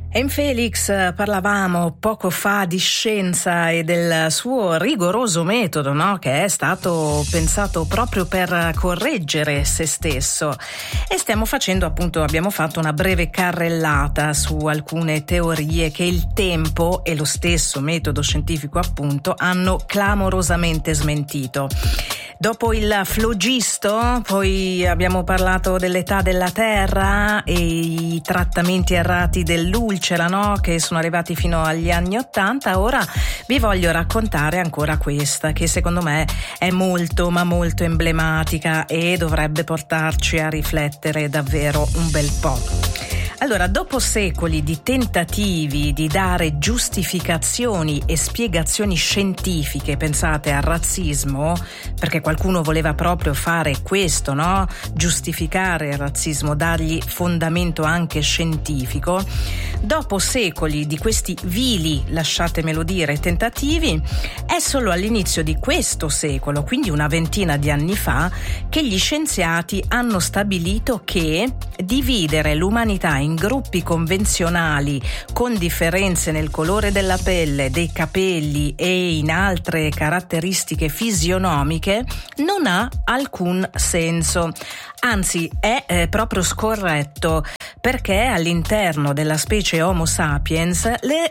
E in Felix parlavamo poco fa di scienza e del suo rigoroso metodo, no? Che è stato pensato proprio per correggere se stesso. E stiamo facendo, appunto, abbiamo fatto una breve carrellata su alcune teorie che il tempo e lo stesso metodo scientifico, appunto, hanno clamorosamente smentito. Dopo il flogisto, poi abbiamo parlato dell'età della Terra e i trattamenti errati dell'ulcera, no? Che sono arrivati fino agli anni '80. Ora vi voglio raccontare ancora questa, che secondo me è molto ma molto emblematica e dovrebbe portarci a riflettere davvero un bel po'. Allora, dopo secoli di tentativi di dare giustificazioni e spiegazioni scientifiche, pensate al razzismo, perché qualcuno voleva proprio fare questo, no? Giustificare il razzismo, dargli fondamento anche scientifico. Dopo secoli di questi vili, lasciatemelo dire, tentativi, è solo all'inizio di questo secolo, quindi una ventina di anni fa, che gli scienziati hanno stabilito che dividere l'umanità in gruppi convenzionali con differenze nel colore della pelle, dei capelli e in altre caratteristiche fisionomiche non ha alcun senso. Anzi, è proprio scorretto, perché all'interno della specie Homo sapiens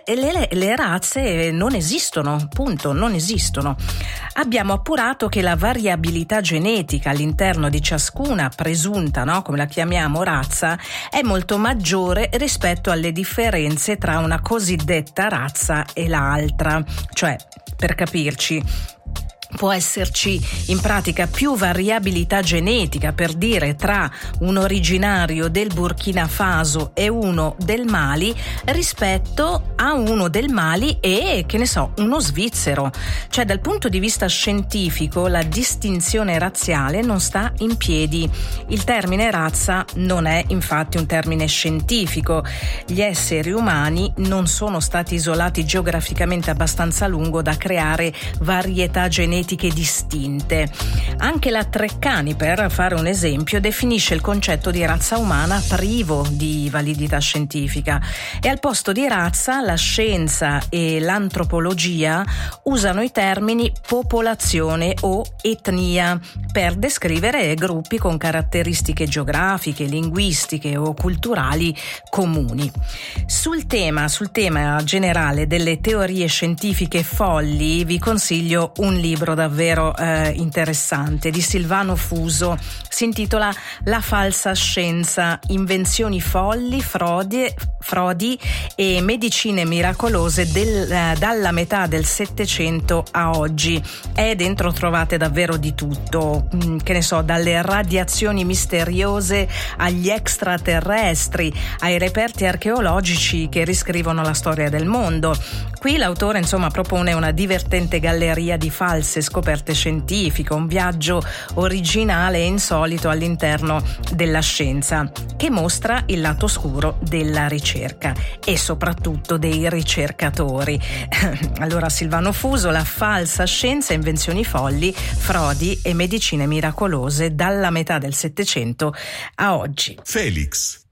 le razze non esistono, punto, non esistono. Abbiamo appurato che la variabilità genetica all'interno di ciascuna presunta, no, come la chiamiamo, razza, è molto maggiore rispetto alle differenze tra una cosiddetta razza e l'altra. Cioè, per capirci, può esserci in pratica più variabilità genetica, per dire, tra un originario del Burkina Faso e uno del Mali rispetto a uno del Mali e, che ne so, uno svizzero. Cioè, dal punto di vista scientifico la distinzione razziale non sta in piedi. Il termine razza non è infatti un termine scientifico. Gli esseri umani non sono stati isolati geograficamente abbastanza a lungo da creare varietà genetiche distinte. Anche la Treccani, per fare un esempio, definisce il concetto di razza umana privo di validità scientifica, e al posto di razza la scienza e l'antropologia usano i termini popolazione o etnia per descrivere gruppi con caratteristiche geografiche, linguistiche o culturali comuni. Sul tema generale delle teorie scientifiche folli vi consiglio un libro davvero interessante di Silvano Fuso. Si intitola La falsa scienza, invenzioni folli, frodi e medicine miracolose dalla metà del Settecento a oggi. E dentro trovate davvero di tutto, che ne so, dalle radiazioni misteriose agli extraterrestri, ai reperti archeologici che riscrivono la storia del mondo. Qui l'autore, insomma, propone una divertente galleria di false scoperte scientifiche, un viaggio originale e insolito all'interno della scienza, che mostra il lato oscuro della ricerca e soprattutto dei ricercatori. Allora, Silvano Fuso, La falsa scienza, invenzioni folli, frodi e medicine miracolose dalla metà del Settecento a oggi. Felix.